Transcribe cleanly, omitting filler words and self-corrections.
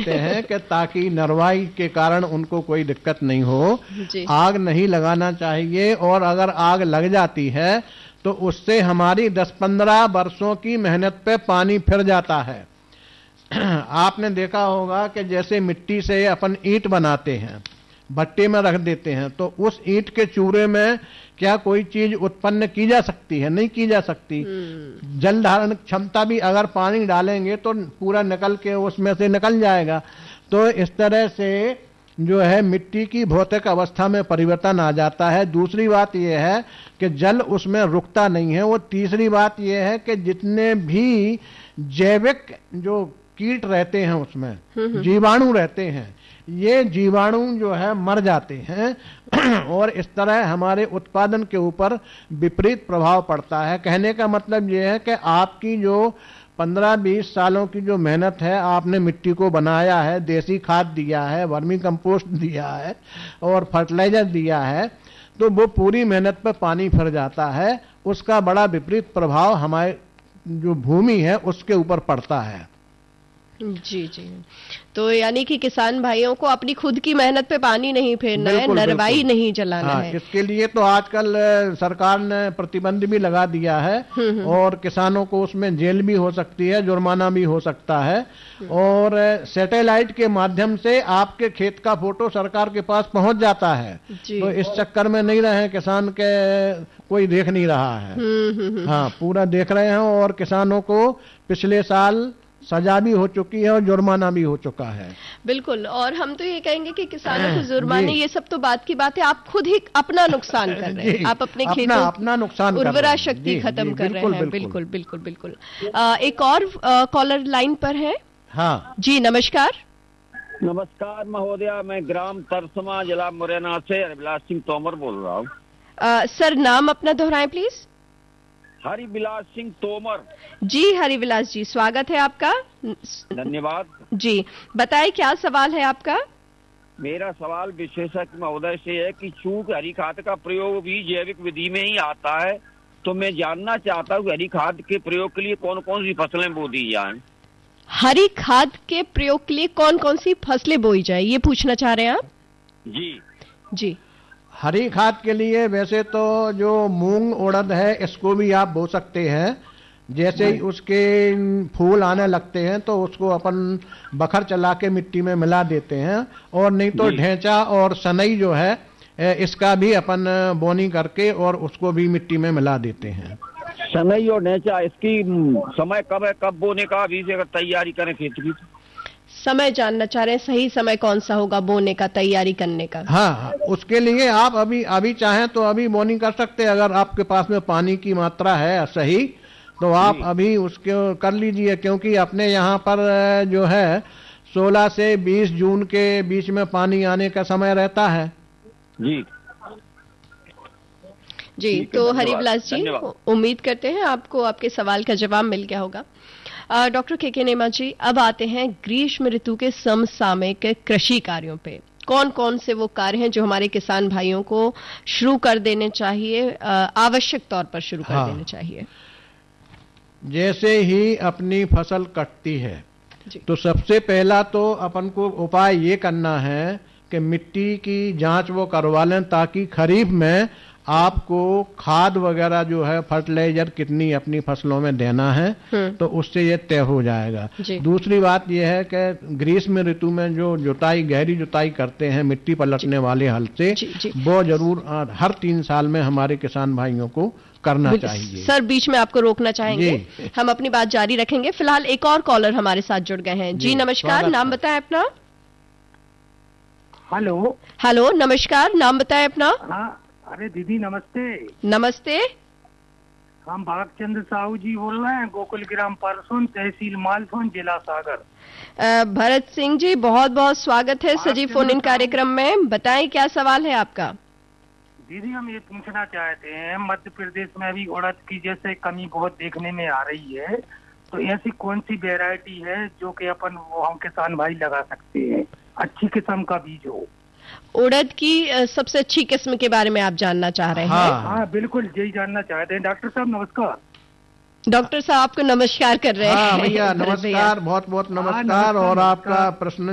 रखते हैं कि ताकि नरवाई के कारण उनको कोई दिक्कत नहीं हो। आग नहीं लगाना चाहिए, और अगर आग लग जाती है तो उससे हमारी 10-15 वर्षों की मेहनत पे पानी फिर जाता है। आपने देखा होगा कि जैसे मिट्टी से अपन ईंट बनाते हैं, भट्टे में रख देते हैं, तो उस ईंट के चूरे में क्या कोई चीज उत्पन्न की जा सकती है? नहीं की जा सकती। जल धारण क्षमता भी अगर पानी डालेंगे तो पूरा निकल के उसमें से निकल जाएगा। तो इस तरह से जो है मिट्टी की भौतिक अवस्था में परिवर्तन आ जाता है। दूसरी बात यह है कि जल उसमें रुकता नहीं है। वो तीसरी बात यह है कि जितने भी जैविक जो कीट रहते हैं उसमें, जीवाणु रहते हैं, ये जीवाणु जो है मर जाते हैं और इस तरह हमारे उत्पादन के ऊपर विपरीत प्रभाव पड़ता है। कहने का मतलब ये है कि आपकी जो 15-20 सालों की जो मेहनत है, आपने मिट्टी को बनाया है, देसी खाद दिया है, वर्मी कंपोस्ट दिया है और फर्टिलाइजर दिया है, तो वो पूरी मेहनत पर पानी फिर जाता है। उसका बड़ा विपरीत प्रभाव हमारे जो भूमि है उसके ऊपर पड़ता है। जी जी। तो यानी कि किसान भाइयों को अपनी खुद की मेहनत पे पानी नहीं फेरना है, नरवाई नहीं जलाना है। इसके लिए तो आजकल सरकार ने प्रतिबंध भी लगा दिया है और किसानों को उसमें जेल भी हो सकती है, जुर्माना भी हो सकता है। और सैटेलाइट के माध्यम से आपके खेत का फोटो सरकार के पास पहुंच जाता है। तो इस चक्कर में नहीं रहे किसान के, कोई देख नहीं रहा है। हाँ, पूरा देख रहे हैं। और किसानों को पिछले साल सजा भी हो चुकी है और जुर्माना भी हो चुका है। बिल्कुल। और हम तो ये कहेंगे कि किसानों को जुर्माने, ये सब तो बात की बात है, आप खुद ही अपना नुकसान कर रहे हैं। आप अपने खेतों अपना नुकसान, उर्वरा शक्ति खत्म कर रहे हैं। बिल्कुल बिल्कुल बिल्कुल। एक और कॉलर लाइन पर है। हाँ जी, नमस्कार। नमस्कार महोदया, मैं ग्राम तरसमा, जिला मुरैना से हरिविलास सिंह तोमर बोल रहा हूँ। सर, नाम अपना दोहराएं प्लीज। हरिविलास सिंह तोमर। जी हरिविलास जी, स्वागत है आपका। धन्यवाद जी, बताइए क्या सवाल है आपका। मेरा सवाल विशेषज्ञ महोदय से है कि चूंकि हरी खाद का प्रयोग भी जैविक विधि में ही आता है, तो मैं जानना चाहता हूँ हरी खाद के प्रयोग के लिए कौन कौन सी फसलें बो दी जाए। हरी खाद के प्रयोग के लिए कौन कौन सी फसलें बोई जाए, ये पूछना चाह रहे हैं आप? जी जी। हरी खाद के लिए वैसे तो जो मूंग उड़द है इसको भी आप बो सकते हैं। जैसे ही उसके फूल आने लगते हैं तो उसको अपन बखर चला के मिट्टी में मिला देते हैं। और नहीं तो ढेंचा और सनई जो है इसका भी अपन बोनी करके और उसको भी मिट्टी में मिला देते हैं। सनई और ढेंचा, इसकी समय कब है, कब बोने का, अभी से अगर तैयारी करें खेत की? समय जानना चाह रहे हैं, सही समय कौन सा होगा बोने का, तैयारी करने का? हाँ, उसके लिए आप अभी चाहें तो अभी बोनी कर सकते हैं। अगर आपके पास में पानी की मात्रा है सही, तो आप अभी उसके कर लीजिए। क्योंकि अपने यहाँ पर जो है 16 से 20 जून के बीच में पानी आने का समय रहता है। जी जी। तो हरिविलास जी, उम्मीद करते हैं आपको आपके सवाल का जवाब मिल गया होगा। डॉक्टर के नेमा जी, अब आते हैं ग्रीष्म ऋतु के समसामयिक कृषि कार्यों पे। कौन कौन से वो कार्य हैं जो हमारे किसान भाइयों को शुरू कर देने चाहिए, आवश्यक तौर पर शुरू कर देने चाहिए? जैसे ही अपनी फसल कटती है तो सबसे पहला तो अपन को उपाय ये करना है कि मिट्टी की जांच वो करवा लें, ताकि खरीफ में आपको खाद वगैरह जो है, फर्टिलाइजर कितनी अपनी फसलों में देना है, तो उससे ये तय हो जाएगा। दूसरी बात यह है कि ग्रीष्म ऋतु में जो जुताई, गहरी जुताई करते हैं मिट्टी पलटने वाले हल से, वो जरूर हर 3 साल में हमारे किसान भाइयों को करना चाहिए। सर, बीच में आपको रोकना चाहेंगे, हम अपनी बात जारी रखेंगे। फिलहाल एक और कॉलर हमारे साथ जुड़ गए हैं। जी नमस्कार, नाम बताएं अपना। हेलो हेलो, नमस्कार, नाम बताएं अपना। अरे दीदी नमस्ते। नमस्ते। हम भागचंद्र साहू जी बोल रहे हैं, गोकुल ग्राम परसोन, तहसील मालथोन, जिला सागर। भरत सिंह जी, बहुत बहुत स्वागत है सजीव फोन इन कार्यक्रम में। बताएं क्या सवाल है आपका। दीदी, हम ये पूछना चाहते हैं, मध्य प्रदेश में अभी उड़द की जैसे कमी बहुत देखने में आ रही है, तो ऐसी कौन सी वेरायटी है जो कि अपन वो हम किसान भाई लगा सकते हैं, अच्छी किस्म का बीज हो? उड़द की सबसे अच्छी किस्म के बारे में आप जानना चाह रहे हैं? हाँ बिल्कुल, यही जानना चाहते हैं। डॉक्टर साहब नमस्कार। डॉक्टर साहब आपको नमस्कार कर रहे हैं। भैया नमस्कार, बहुत बहुत नमस्कार। और आपका प्रश्न